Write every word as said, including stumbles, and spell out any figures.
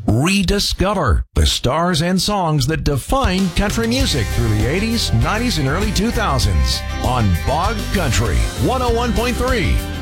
Rediscover the stars and songs that defined country music through the eighties, nineties, and early two thousands on Bog Country one oh one point three.